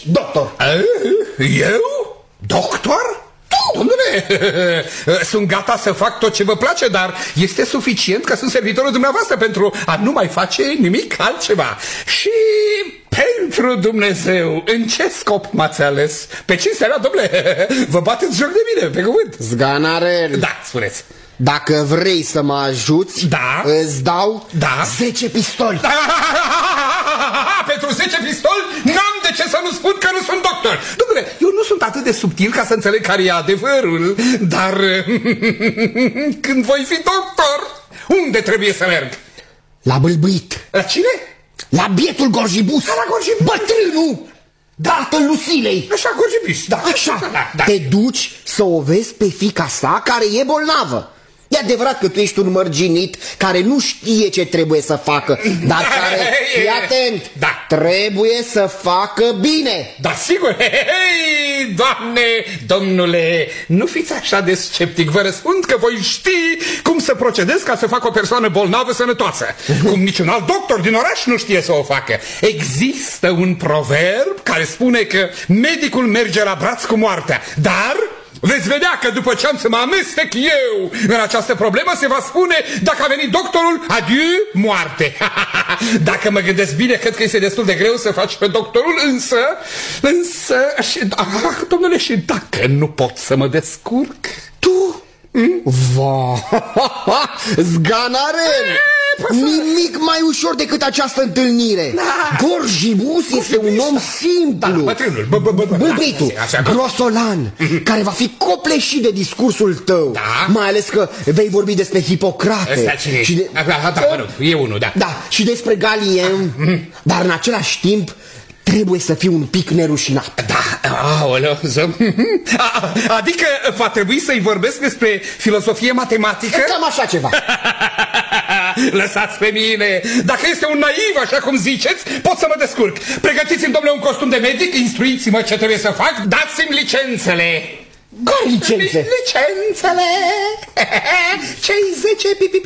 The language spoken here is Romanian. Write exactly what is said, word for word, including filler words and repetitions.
doctor. Eu? Doctor? Domnule, sunt gata să fac tot ce vă place, dar este suficient că sunt servitorul dumneavoastră pentru a nu mai face nimic altceva. Și pentru Dumnezeu, în ce scop m-ați ales? Pe cinstea mea, domnule, vă bateți joc de mine, pe cuvânt. Zganarel. Da, spuneți. Dacă vrei să mă ajuți, da, îți dau da. zece pistoli. Pentru zece pistoli n-am de ce să nu spun că nu sunt doctor. Dom'le, eu nu sunt atât de subtil ca să înțeleg care e adevărul, dar când voi fi doctor, unde trebuie să merg? La bâlbâit. La cine? La bietul Gorjibus. La Gorjibus. Bătrânul. Tatăl Lucilei. Așa, Gorjibus, da. Așa, da, da. Te duci să o vezi pe fiica sa care e bolnavă. E adevărat că tu ești un mărginit care nu știe ce trebuie să facă, dar care, fii atent, da. trebuie să facă bine. Da, sigur. Hei, Doamne, domnule, nu fiți așa de sceptic. Vă răspund că voi ști cum să procedez ca să fac o persoană bolnavă sănătoasă. Cum niciun alt doctor din oraș nu știe să o facă. Există un proverb care spune că medicul merge la braț cu moartea, dar... veți vedea că după ce am să mă amestec eu în această problemă, se va spune, dacă a venit doctorul, adieu, moarte. Dacă mă gândesc bine, cred că este destul de greu să faci pe doctorul, însă, însă, și, ah, domnule, și dacă nu pot să mă descurc? Tu? Hmm? Va, Zganarel! Nimic mai ușor decât această întâlnire. Da. Gorjibus este un om simplu. Da, bătrânul, bă, bă, bă, bă, băitul, da, grosolan, care va fi copleșit de discursul tău. Da. Mai ales că vei vorbi despre Hipocrate. Și de... da, da, da, mă rog, e unul, da. Da, și despre Galien, dar în același timp trebuie să fii un pic nerușinat. Da, aoleu, adică va trebui să-i vorbesc despre filosofie matematică? Cam așa ceva. Lăsați pe mine. Dacă este un naiv, așa cum ziceți, pot să mă descurc. Pregătiți-mi, domnule, un costum de medic, instruiți-mă ce trebuie să fac, dați-mi licențele. Care licențe? Licențele. Cei zece pipi